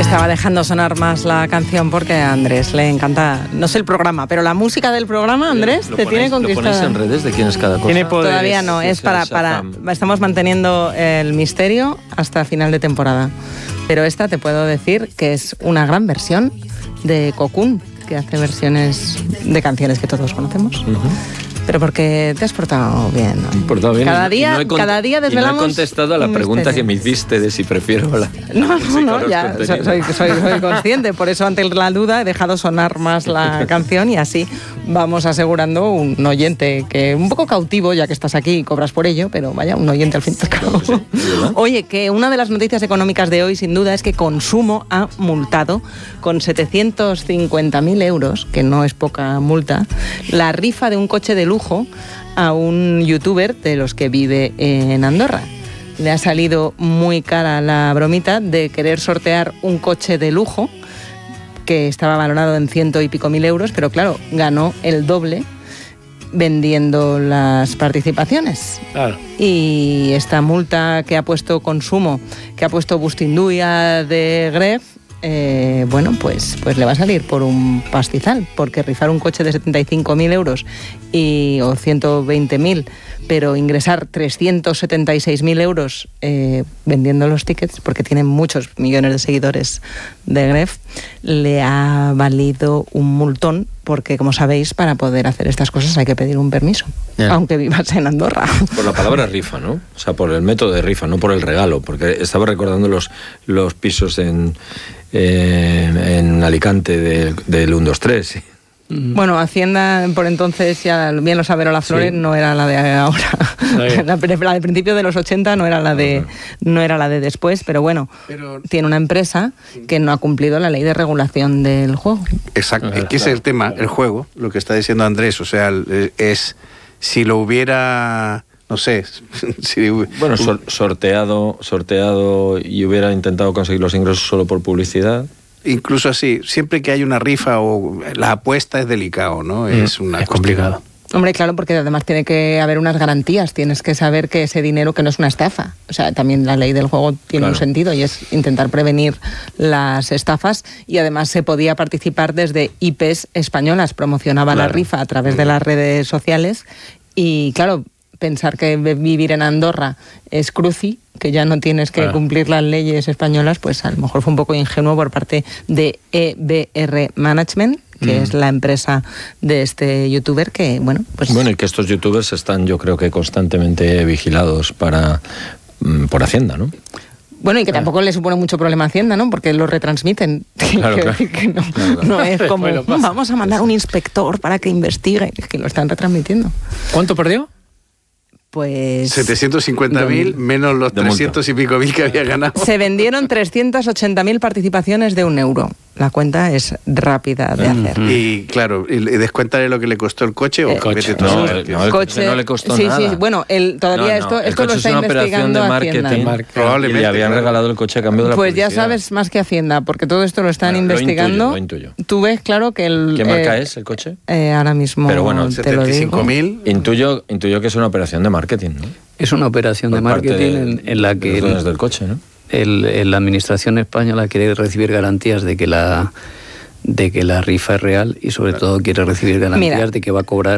Estaba dejando sonar más la canción porque a Andrés le encanta, no sé el programa, pero la música del programa, Andrés, te tiene conquistada. ¿Lo ponéis en redes de quién es cada cosa? Tiene poderes. Todavía no, es para estamos manteniendo el misterio hasta final de temporada. Pero esta te puedo decir que es una gran versión de Cocoon, que hace versiones de canciones que todos conocemos. Pero porque te has portado bien, ¿no? Portado bien. Cada día desvelamos. Y no he contestado a la pregunta que me hiciste de si prefiero la No, ya soy consciente. Por eso, ante la duda, he dejado sonar más la canción y así vamos asegurando un oyente que un poco cautivo, ya que estás aquí y cobras por ello, pero vaya, un oyente al fin y al cabo. Sí, oye, que una de las noticias económicas de hoy, sin duda, es que Consumo ha multado con 750.000 euros, que no es poca multa, la rifa de un coche de lujo a un youtuber de los que vive en Andorra. Le ha salido muy cara la bromita de querer sortear un coche de lujo que estaba valorado en 100 y pico mil euros, pero claro, ganó el doble vendiendo las participaciones. Claro. Y esta multa que ha puesto Consumo, que ha puesto Bustinduia de Gref, bueno, pues le va a salir por un pastizal, porque rifar un coche de 75.000 euros o 120.000, pero ingresar 376.000 euros vendiendo los tickets, porque tienen muchos millones de seguidores de Gref, le ha valido un multón, porque como sabéis, para poder hacer estas cosas hay que pedir un permiso, aunque vivas en Andorra. Por la palabra rifa, ¿no? O sea, por el método de rifa, no por el regalo, porque estaba recordando los pisos en Alicante del 1, 2, 3. Bueno, Hacienda por entonces, ya bien lo sabe Lola Flores, no era la de ahora. La de principio de los 80 no era la de después, pero bueno, tiene una empresa que no ha cumplido la ley de regulación del juego. Exacto, es que ese es el tema, el juego, lo que está diciendo Andrés, o sea, es si lo hubiera... No sé. Bueno, sorteado y hubiera intentado conseguir los ingresos solo por publicidad. Incluso así, siempre que hay una rifa o la apuesta es delicado, ¿no? Es complicado. Hombre, claro, porque además tiene que haber unas garantías. Tienes que saber que ese dinero que no es una estafa. O sea, también la ley del juego tiene un sentido y es intentar prevenir las estafas. Y además se podía participar desde IPs españolas. Promocionaba la rifa a través de las redes sociales. Y claro, pensar que vivir en Andorra es cruci, que ya no tienes que cumplir las leyes españolas, pues a lo mejor fue un poco ingenuo por parte de EBR Management, que es la empresa de este youtuber, que bueno, pues... Bueno, y que estos youtubers están, yo creo que constantemente vigilados por Hacienda, ¿no? Bueno, y que tampoco le supone mucho problema a Hacienda, ¿no? Porque lo retransmiten. Claro. Que no es como, vamos a mandar un inspector para que investigue, es que lo están retransmitiendo. ¿Cuánto perdió? Pues 750.000 menos los 300 y pico mil que había ganado. Se vendieron 380.000 participaciones de €1. La cuenta es rápida de hacer. Y claro, ¿y descuéntale lo que le costó el coche? ¿O el coche? El coche no le costó nada. Sí, bueno, todavía esto lo está investigando Hacienda. Probablemente. Y le habían regalado el coche a cambio de la publicidad. Pues ya sabes más que Hacienda, porque todo esto lo están investigando. Lo intuyo. Tú ves, claro, que el... ¿Qué marca es el coche? Ahora mismo. Pero bueno, 75.000. Intuyo que es una operación de marketing, ¿no? Es una operación de marketing en la que... Los del coche, ¿no? La administración española quiere recibir garantías de que la rifa es real y sobre todo quiere recibir garantías de que va a cobrar